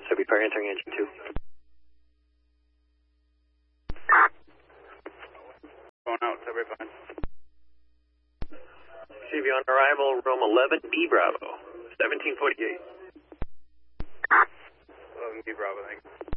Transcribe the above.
Subby Fire entering engine 2. Going out, Subby Fire. CV on arrival, Rome 11, B Bravo, 1748. 11 B Bravo, thank you.